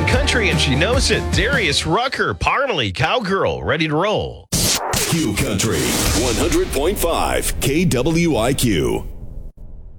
country and she knows it. Darius Rucker, Parmalee, Cowgirl, ready to roll. Q Country 100.5 KWIQ.